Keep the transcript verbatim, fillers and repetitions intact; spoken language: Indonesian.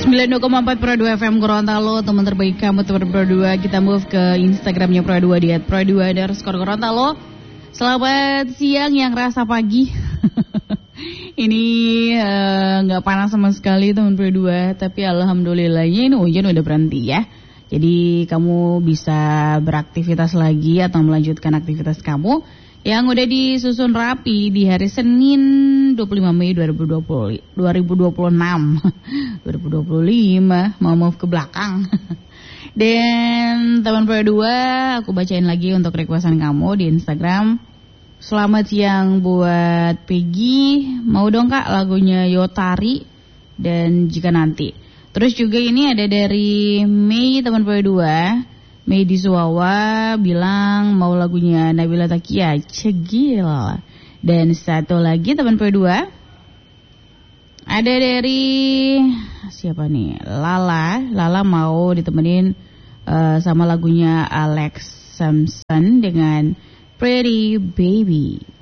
sembilan puluh dua koma empat Pro dua F M Gorontalo, teman terbaik kamu, teman Pro dua. Kita move ke Instagramnya Pro dua di at Pro dua underscore Gorontalo. Selamat siang yang rasa pagi. Ini nggak uh, panas sama sekali teman Pro dua, tapi alhamdulillahnya ini hujan udah berhenti ya. Jadi kamu bisa beraktivitas lagi atau melanjutkan aktivitas kamu yang udah disusun rapi di hari Senin dua puluh lima Mei dua ribu dua puluh, dua ribu dua puluh enam dua ribu dua puluh lima, mau move ke belakang. Dan teman Pro dua, aku bacain lagi untuk requestan kamu di Instagram. Selamat siang buat Peggy, mau dong kak lagunya Yotari dan Jika Nanti. Terus juga ini ada dari Mei, teman Pro dua. Mei di Suwawa bilang mau lagunya Nabila Takia, cegil. Dan satu lagi teman Pro dua, ada dari siapa nih? Lala. Lala mau ditemenin uh, sama lagunya Alex Samson dengan Pretty Baby.